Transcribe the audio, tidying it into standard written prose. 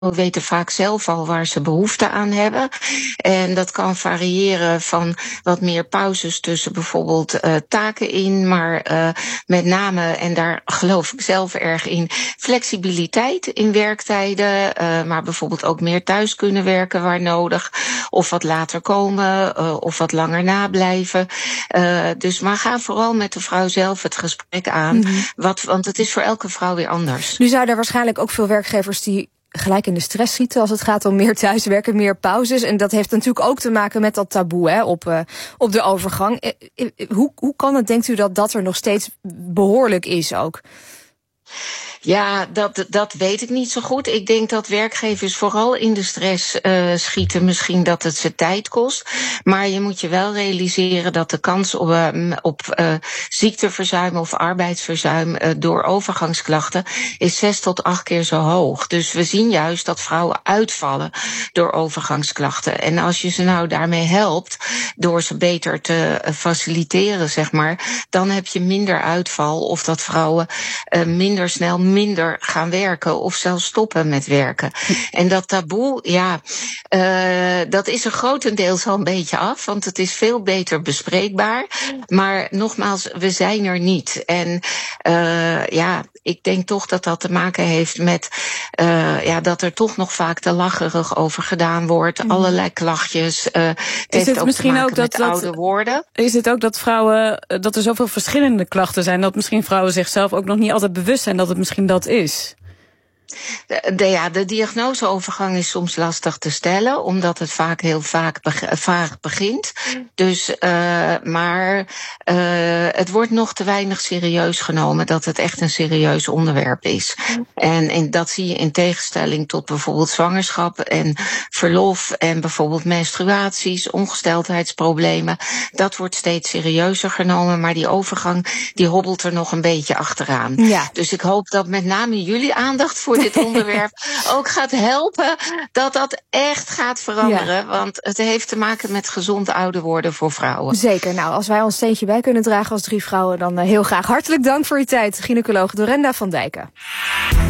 weten vaak zelf al waar ze behoefte aan hebben. En dat kan variëren van wat meer pauzes tussen bijvoorbeeld taken in, maar met name, en daar geloof ik zelf erg in, flexibiliteit in werktijden, maar bijvoorbeeld ook meer thuis kunnen werken waar nodig, of wat later komen, of wat langer nablijven. Dus maar ga vooral met de vrouw zelf het gesprek aan, want het is voor elke vrouw weer anders. Nu zijn er waarschijnlijk ook veel werkgevers die gelijk in de stress schieten als het gaat om meer thuiswerken, meer pauzes. En dat heeft natuurlijk ook te maken met dat taboe op de overgang. Hoe kan het, denkt u, dat er nog steeds behoorlijk is ook? Ja, dat weet ik niet zo goed. Ik denk dat werkgevers vooral in de stress schieten. Misschien dat het ze tijd kost. Maar je moet je wel realiseren dat de kans op ziekteverzuim of arbeidsverzuim door overgangsklachten is 6 tot 8 keer zo hoog. Dus we zien juist dat vrouwen uitvallen door overgangsklachten. En als je ze nou daarmee helpt, door ze beter te faciliteren, zeg maar, dan heb je minder uitval of dat vrouwen minder gaan werken of zelfs stoppen met werken. En dat taboe, dat is er grotendeels al een beetje af, want het is veel beter bespreekbaar. Maar nogmaals, we zijn er niet. En ik denk toch dat dat te maken heeft met dat er toch nog vaak te lacherig over gedaan wordt. Allerlei klachtjes. Is het misschien ook dat oude woorden? Is het ook dat vrouwen, dat er zoveel verschillende klachten zijn, dat misschien vrouwen zichzelf ook nog niet altijd bewust zijn dat het misschien dat is? De diagnoseovergang is soms lastig te stellen, omdat het vaak heel vaag begint. Dus, maar het wordt nog te weinig serieus genomen dat het echt een serieus onderwerp is. En dat zie je in tegenstelling tot bijvoorbeeld zwangerschap en verlof en bijvoorbeeld menstruaties, ongesteldheidsproblemen. Dat wordt steeds serieuzer genomen, maar die overgang die hobbelt er nog een beetje achteraan. Ja. Dus ik hoop dat met name jullie aandacht voor dit onderwerp ook gaat helpen dat dat echt gaat veranderen. Ja. Want het heeft te maken met gezond ouder worden voor vrouwen. Zeker. Nou, als wij ons steentje bij kunnen dragen als 3 vrouwen, dan heel graag. Hartelijk dank voor uw tijd, gynaecoloog Dorenda van Dijken.